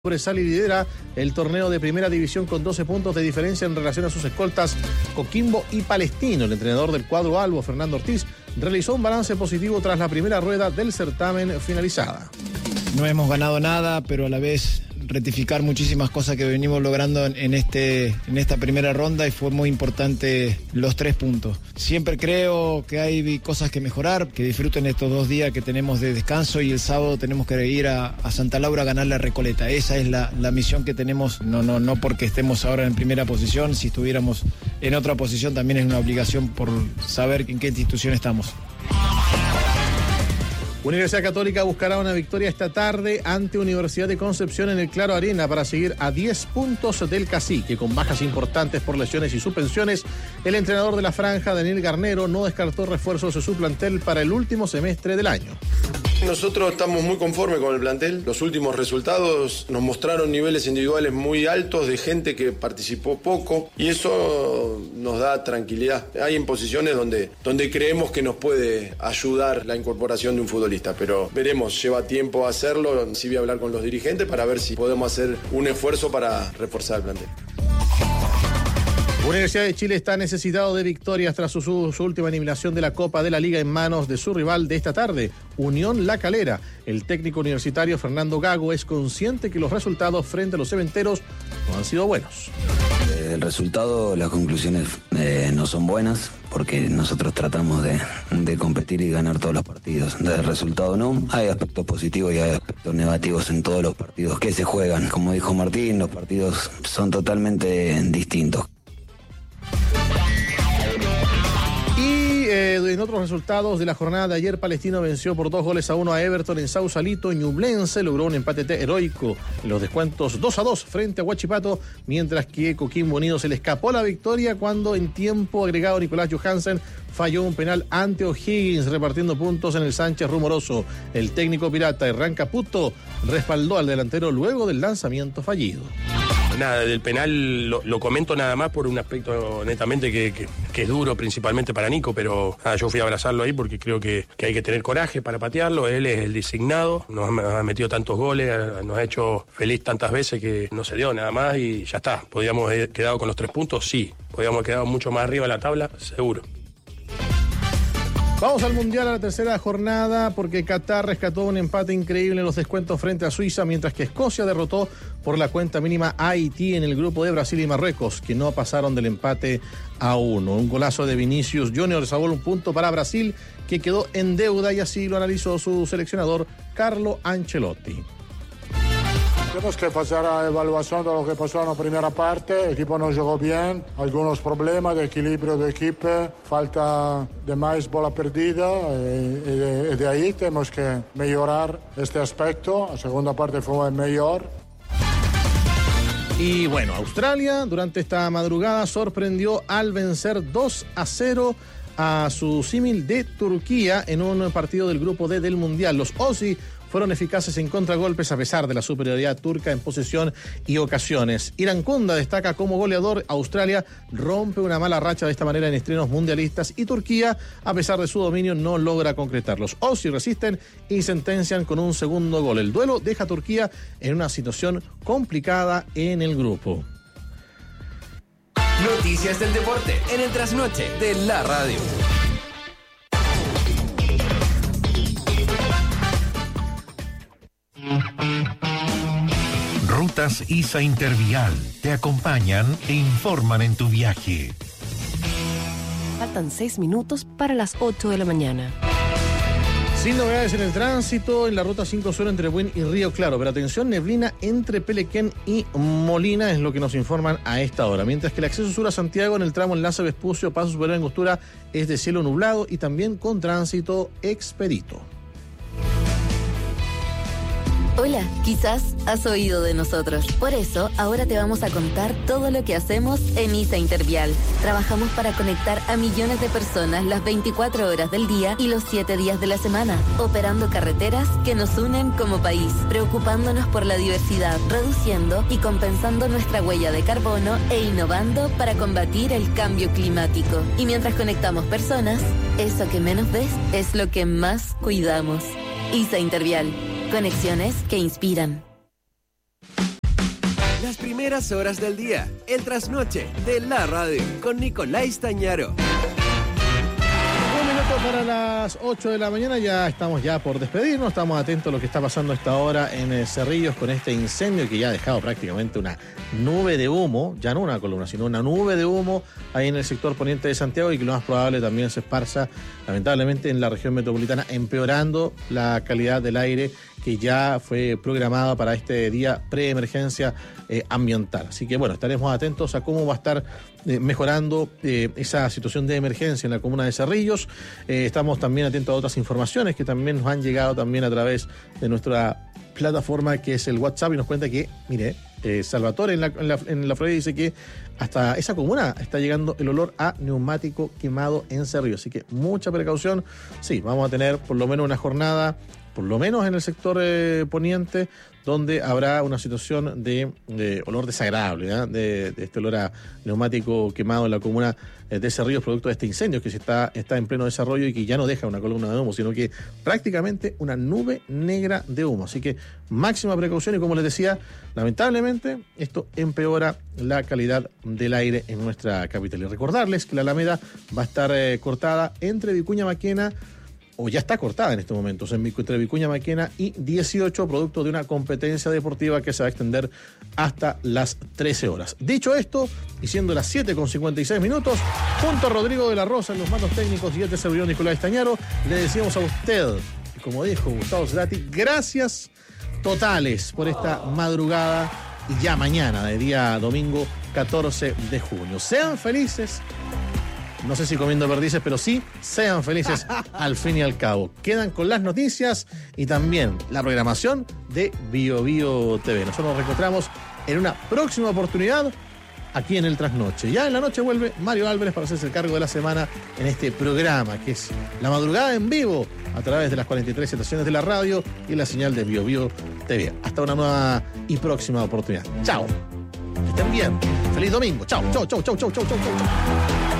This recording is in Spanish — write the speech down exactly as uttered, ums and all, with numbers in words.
Sobresale y lidera el torneo de primera división con doce puntos de diferencia en relación a sus escoltas Coquimbo y Palestino. El entrenador del cuadro albo, Fernando Ortiz, realizó un balance positivo tras la primera rueda del certamen finalizada. No hemos ganado nada, pero a la vez rectificar muchísimas cosas que venimos logrando en, este, en esta primera ronda, y fue muy importante los tres puntos. Siempre creo que hay cosas que mejorar, que disfruten estos dos días que tenemos de descanso, y el sábado tenemos que ir a, a Santa Laura a ganar la Recoleta. Esa es la, la misión que tenemos, no, no, no porque estemos ahora en primera posición. Si estuviéramos en otra posición también es una obligación por saber en qué institución estamos. Universidad Católica buscará una victoria esta tarde ante Universidad de Concepción en el Claro Arena para seguir a diez puntos del Cacique. Con bajas importantes por lesiones y suspensiones, el entrenador de la franja, Daniel Garnero, no descartó refuerzos de su plantel para el último semestre del año. Nosotros estamos muy conformes con el plantel. Los últimos resultados nos mostraron niveles individuales muy altos de gente que participó poco, y eso nos da tranquilidad. Hay en posiciones donde, donde creemos que nos puede ayudar la incorporación de un futbolista, pero veremos, lleva tiempo hacerlo. Sí voy a hablar con los dirigentes para ver si podemos hacer un esfuerzo para reforzar el plantel. Universidad de Chile está necesitado de victorias tras su, su, su última eliminación de la Copa de la Liga en manos de su rival de esta tarde, Unión La Calera. El técnico universitario Fernando Gago es consciente que los resultados frente a los cementeros no han sido buenos. El resultado, las conclusiones eh, no son buenas, porque nosotros tratamos de, de competir y ganar todos los partidos. Del resultado no, hay aspectos positivos y hay aspectos negativos en todos los partidos que se juegan. Como dijo Martín, los partidos son totalmente distintos. Y eh, en otros resultados de la jornada de ayer, Palestino venció por dos goles a uno a Everton en Sausalito. Ñublense logró un empate heroico en los descuentos dos a dos frente a Huachipato, mientras que Coquimbo Unido se le escapó la victoria cuando en tiempo agregado Nicolás Johansen falló un penal ante O'Higgins, repartiendo puntos en el Sánchez Rumoroso. El técnico pirata Hernán Caputo respaldó al delantero luego del lanzamiento fallido. Nada, del penal lo, lo comento nada más por un aspecto netamente que, que, que es duro principalmente para Nico, pero nada, yo fui a abrazarlo ahí porque creo que, que hay que tener coraje para patearlo. Él es el designado, nos ha, ha metido tantos goles, nos ha hecho feliz tantas veces que no se dio nada más y ya está. ¿Podríamos haber quedado con los tres puntos? Sí. ¿Podríamos haber quedado mucho más arriba de la tabla? Seguro. Vamos al Mundial, a la tercera jornada, porque Qatar rescató un empate increíble en los descuentos frente a Suiza, mientras que Escocia derrotó por la cuenta mínima a Haití en el grupo de Brasil y Marruecos, que no pasaron del empate a uno. Un golazo de Vinicius Junior salvó un punto para Brasil, que quedó en deuda, y así lo analizó su seleccionador Carlo Ancelotti. Tenemos que hacer la evaluación de lo que pasó en la primera parte. El equipo no jugó bien, algunos problemas de equilibrio de equipo, falta de más bola perdida, y, y, de, y de ahí tenemos que mejorar este aspecto. La segunda parte fue mejor. Y bueno, Australia durante esta madrugada sorprendió al vencer dos a cero a su símil de Turquía en un partido del grupo D del Mundial. Los Aussie fueron eficaces en contragolpes a pesar de la superioridad turca en posesión y ocasiones. Irankunda destaca como goleador. Australia rompe una mala racha de esta manera en estrenos mundialistas, y Turquía, a pesar de su dominio, no logra concretar. Los Aussie resisten y sentencian con un segundo gol. El duelo deja a Turquía en una situación complicada en el grupo. Noticias del deporte en el trasnoche de la radio. Rutas I S A Intervial te acompañan e informan en tu viaje. Faltan seis minutos para las ocho de la mañana. Sin novedades en el tránsito en la ruta cinco Sur entre Buin y Río Claro, pero atención, neblina entre Pelequén y Molina es lo que nos informan a esta hora. Mientras que el acceso sur a Santiago en el tramo Enlace Vespucio, Paso Superior Angostura es de cielo nublado y también con tránsito expedito. Hola, quizás has oído de nosotros. Por eso, ahora te vamos a contar todo lo que hacemos en I S A Intervial. Trabajamos para conectar a millones de personas las veinticuatro horas del día y los siete días de la semana, operando carreteras que nos unen como país, preocupándonos por la diversidad, reduciendo y compensando nuestra huella de carbono e innovando para combatir el cambio climático. Y mientras conectamos personas, eso que menos ves es lo que más cuidamos. I S A Intervial. Conexiones que inspiran. Las primeras horas del día, el trasnoche de la radio, con Nicolás Stañaro. Un minuto para las ocho de la mañana, ya estamos ya por despedirnos, estamos atentos a lo que está pasando a esta hora en eh, Cerrillos con este incendio que ya ha dejado prácticamente una nube de humo, ya no una columna, sino una nube de humo ahí en el sector poniente de Santiago y que lo más probable también se esparza lamentablemente en la región metropolitana, empeorando la calidad del aire que ya fue programada para este día preemergencia eh, ambiental. Así que bueno, estaremos atentos a cómo va a estar eh, mejorando eh, esa situación de emergencia en la comuna de Cerrillos. Eh, estamos también atentos a otras informaciones que también nos han llegado también a través de nuestra plataforma que es el WhatsApp y nos cuenta que, mire, eh, Salvatore en la, en, la, en la Florida dice que hasta esa comuna está llegando el olor a neumático quemado en Cerrillos. Así que mucha precaución. Sí, vamos a tener por lo menos una jornada, por lo menos en el sector eh, poniente, donde habrá una situación de, de olor desagradable, ¿eh? de, de este olor a neumático quemado en la comuna eh, de Cerrillos, producto de este incendio que se está, está en pleno desarrollo y que ya no deja una columna de humo, sino que prácticamente una nube negra de humo. Así que máxima precaución y, como les decía, lamentablemente esto empeora la calidad del aire en nuestra capital. Y recordarles que la Alameda va a estar eh, cortada entre Vicuña Maquena, o ya está cortada en estos momentos, entre Vicuña Maquena y dieciocho, producto de una competencia deportiva que se va a extender hasta las trece horas. Dicho esto, y siendo las siete con cincuenta y seis minutos, junto a Rodrigo de la Rosa en los mandos técnicos y este servidor Nicolás Stañaro, le decíamos a usted, como dijo Gustavo Cerati, gracias totales por esta madrugada y ya mañana, de día domingo catorce de junio. Sean felices. No sé si comiendo perdices, pero sí, sean felices al fin y al cabo. Quedan con las noticias y también la programación de Bio Bio T V. Nosotros nos reencontramos en una próxima oportunidad aquí en el Trasnoche. Ya en la noche vuelve Mario Álvarez para hacerse el cargo de la semana en este programa, que es la madrugada en vivo a través de las cuarenta y tres estaciones de la radio y la señal de Bio Bio T V. Hasta una nueva y próxima oportunidad. Chao. Que estén bien. Feliz domingo. Chao, chao, chao, chao, chao, chao, chao, chao.